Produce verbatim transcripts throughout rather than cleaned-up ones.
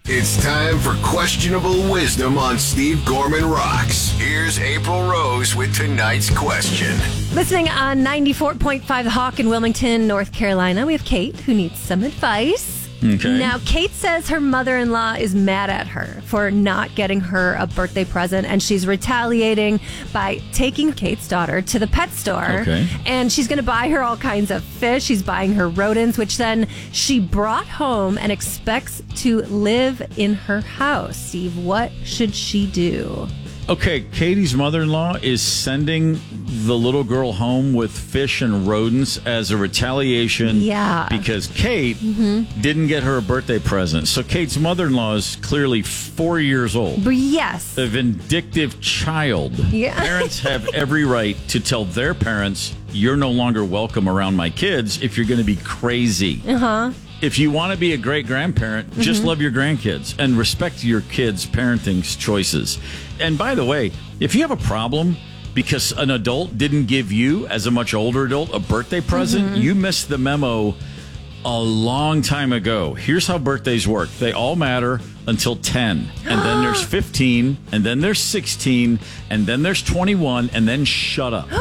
It's time for Questionable Wisdom on Steve Gorman Rocks. Here's April Rose with tonight's question. Listening on ninety-four point five The Hawk in Wilmington, North Carolina, we have Kate, who needs some advice. Okay. Now, Kate says her mother-in-law is mad at her for not getting her a birthday present, and she's retaliating by taking Kate's daughter to the pet store. Okay. And she's going to buy her all kinds of fish. She's buying her rodents, which then she brought home and expects to live in her house. Steve, what should she do? Okay, Katie's mother-in-law is sending the little girl home with fish and rodents as a retaliation. Yeah. Because Kate mm-hmm. didn't get her a birthday present. So Kate's mother-in-law is clearly four years old. But yes. A vindictive child. Yeah. Parents have every right to tell their parents, you're no longer welcome around my kids if you're going to be crazy. Uh-huh. If you want to be a great grandparent, mm-hmm. just love your grandkids and respect your kids' parenting choices. And by the way, if you have a problem because an adult didn't give you, as a much older adult, a birthday present, mm-hmm. you missed the memo a long time ago. Here's how birthdays work. They all matter until ten. And then there's fifteen, and then there's sixteen, and then there's twenty-one, and then shut up.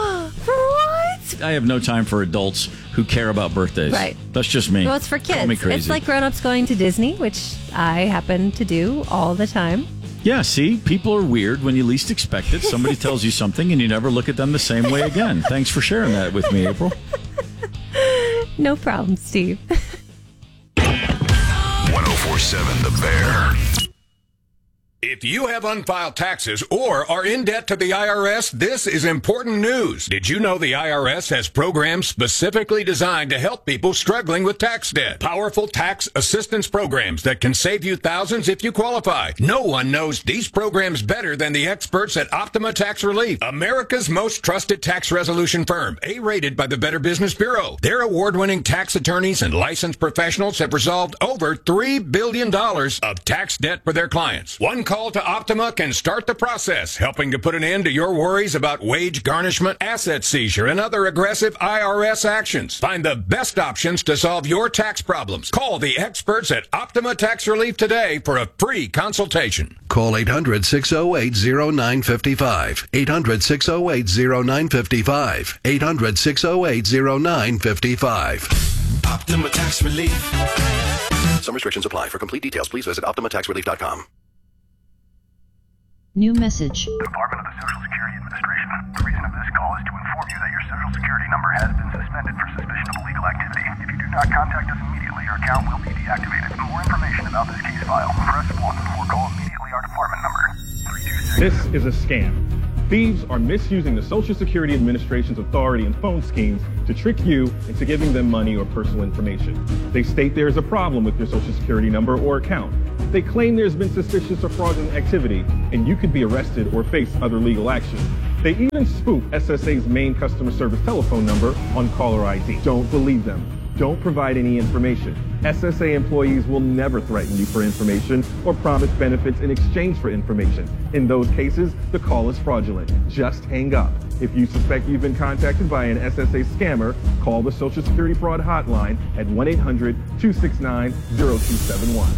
I have no time for adults who care about birthdays. Right. That's just me. Well, it's for kids. Call me crazy. It's like grown-ups going to Disney, which I happen to do all the time. Yeah, see, people are weird when you least expect it. Somebody tells you something and you never look at them the same way again. Thanks for sharing that with me, April. No problem, Steve. one oh four point seven The Bear. If you have unfiled taxes or are in debt to the I R S, this is important news. Did you know the I R S has programs specifically designed to help people struggling with tax debt? Powerful tax assistance programs that can save you thousands if you qualify. No one knows these programs better than the experts at Optima Tax Relief, America's most trusted tax resolution firm, A-rated by the Better Business Bureau. Their award-winning tax attorneys and licensed professionals have resolved over three billion dollars of tax debt for their clients. One call to Optima can start the process, helping to put an end to your worries about wage garnishment, asset seizure, and other aggressive I R S actions. Find the best options to solve your tax problems. Call the experts at Optima Tax Relief today for a free consultation. Call eight hundred, six oh eight, oh nine five five. eight hundred, six oh eight, oh nine five five. eight hundred, six oh eight, oh nine five five. Optima Tax Relief. Some restrictions apply. For complete details, please visit optima tax relief dot com. New message. Department of the Social Security Administration. The reason of this call is to inform you that your Social Security number has been suspended for suspicion of illegal activity. If you do not contact us immediately, your account will be deactivated. For more information about this case file, press one or call immediately our department number. three two six. This is a scam. Thieves are misusing the Social Security Administration's authority and phone schemes to trick you into giving them money or personal information. They state there is a problem with your Social Security number or account. They claim there's been suspicious or fraudulent activity, and you could be arrested or face other legal action. They even spoof S S A's main customer service telephone number on caller I D. Don't believe them. Don't provide any information. S S A employees will never threaten you for information or promise benefits in exchange for information. In those cases, the call is fraudulent. Just hang up. If you suspect you've been contacted by an S S A scammer, call the Social Security Fraud Hotline at one eight hundred, two six nine, zero two seven one.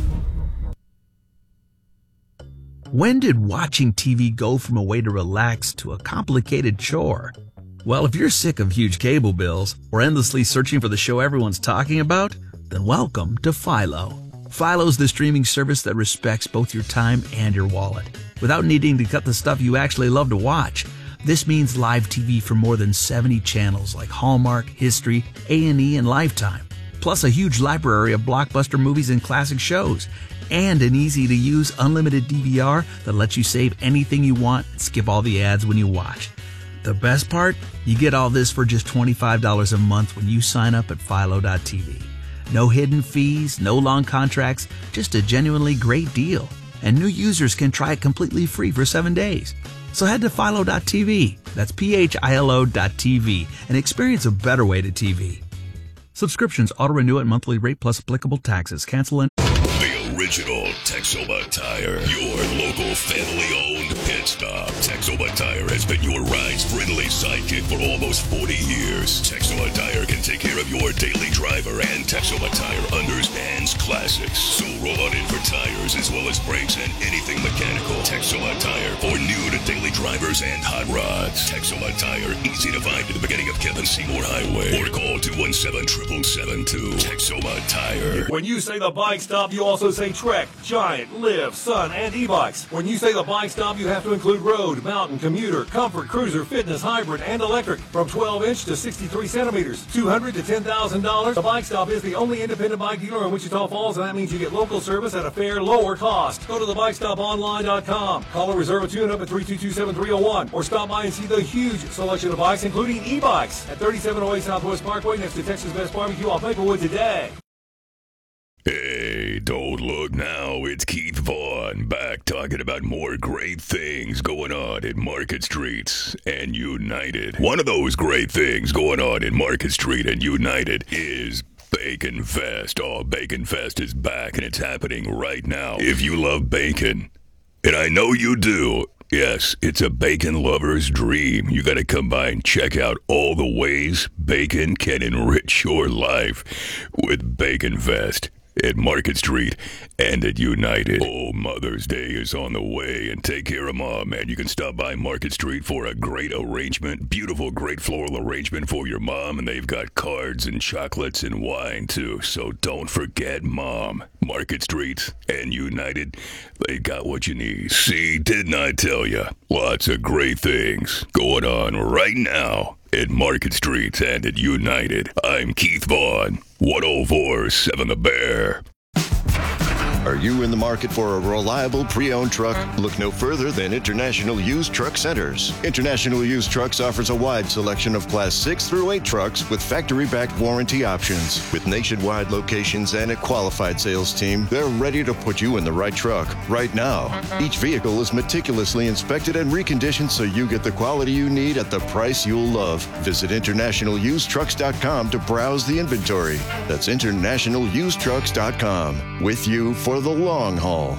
When did watching T V go from a way to relax to a complicated chore? Well, if you're sick of huge cable bills or endlessly searching for the show everyone's talking about, then welcome to Philo. Philo's the streaming service that respects both your time and your wallet, without needing to cut the stuff you actually love to watch. This means live T V from more than seventy channels like Hallmark, History, A and E, and Lifetime, plus a huge library of blockbuster movies and classic shows, and an easy-to-use unlimited D V R that lets you save anything you want and skip all the ads when you watch. The best part? You get all this for just twenty-five dollars a month when you sign up at philo dot t v. No hidden fees, no long contracts, just a genuinely great deal. And new users can try it completely free for seven days. So head to philo dot t v, that's P H I L O dot T V, and experience a better way to T V. Subscriptions auto-renew at monthly rate plus applicable taxes. Cancel and... The original Texoma Tire, your local family-owned pit stop. Texoma Tire has been your ride's friendly sidekick for almost forty years. Texoma Tire can take care of your daily driver, and Texoma Tire understands classics. So roll on in for tires as well as brakes and anything mechanical. Texoma Tire for new to daily drivers and hot rods. Texoma Tire, easy to find at the beginning of Kevin Seymour Highway, or call two one seven, seven seven seven two. Texoma Tire. When you say the Bike Stop, you also say Trek, Giant, Liv, Sun, and e-bikes. When you say the Bike Stop, you have to include road, mountain, commuter, comfort, cruiser, fitness, hybrid, and electric. From twelve inch to sixty-three centimeters, two hundred to ten thousand dollars. The Bike Stop is the only independent bike dealer in Wichita Falls, and that means you get local service at a fair, lower cost. Go to the bike stop online dot com. Call or reserve a tune-up at three two two, seven three zero one, or stop by and see the huge selection of bikes, including e-bikes, at thirty-seven oh eight Southwest Parkway next to Texas Best Barbecue off Maplewood today. Hey, don't look now. It's Keith Vaughn back talking about more great things going on in Market Street and United. One of those great things going on in Market Street and United is Bacon Fest. Oh, Bacon Fest is back and it's happening right now. If you love bacon, and I know you do, yes, it's a bacon lover's dream. You got to come by and check out all the ways bacon can enrich your life with Bacon Fest at Market Street and at United. Oh, Mother's Day is on the way, and take care of Mom, man. You can stop by Market Street for a great arrangement, beautiful, great floral arrangement for your mom, and they've got cards and chocolates and wine, too, so don't forget Mom. Market Street and United, they got what you need. See, didn't I tell you? Lots of great things going on right now at Market Street and at United. I'm Keith Vaughn, one oh four point seven The Bear. Are you in the market for a reliable pre-owned truck? Look no further than International Used Truck Centers. International Used Trucks offers a wide selection of Class six through eight trucks with factory-backed warranty options. With nationwide locations and a qualified sales team, they're ready to put you in the right truck right now. Each vehicle is meticulously inspected and reconditioned so you get the quality you need at the price you'll love. Visit international used trucks dot com to browse the inventory. That's international used trucks dot com. With you for the long haul.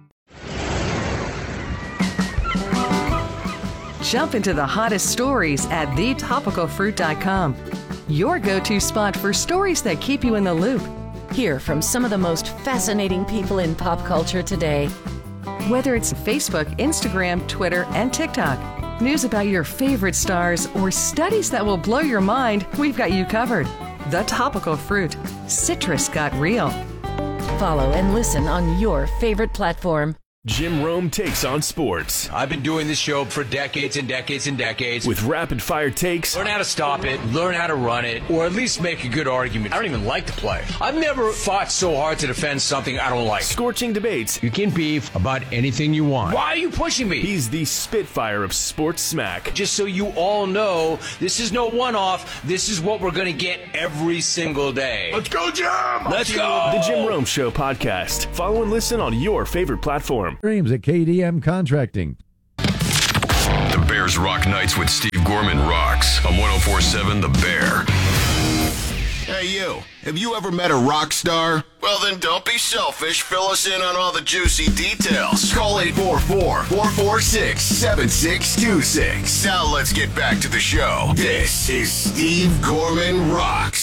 Jump into the hottest stories at the topical fruit dot com. Your go-to spot for stories that keep you in the loop. Hear from some of the most fascinating people in pop culture today. Whether it's Facebook, Instagram, Twitter, and TikTok, news about your favorite stars, or studies that will blow your mind, we've got you covered. The Topical Fruit. Citrus got real. Follow and listen on your favorite platform. Jim Rome takes on sports. I've been doing this show for decades and decades and decades. With rapid-fire takes. Learn how to stop it, learn how to run it, or at least make a good argument. I don't even like to play. I've never fought so hard to defend something I don't like. Scorching debates. You can beef about anything you want. Why are you pushing me? He's the Spitfire of sports smack. Just so you all know, this is no one-off. This is what we're going to get every single day. Let's go, Jim! Let's go! The Jim Rome Show podcast. Follow and listen on your favorite platform. Dreams at K D M Contracting. The Bears Rock Nights with Steve Gorman rocks on one oh four point seven The Bear. Hey, you. Have you ever met a rock star? Well, then don't be selfish. Fill us in on all the juicy details. Call eight four four, four four six, seven six two six. Now let's get back to the show. This is Steve Gorman Rocks.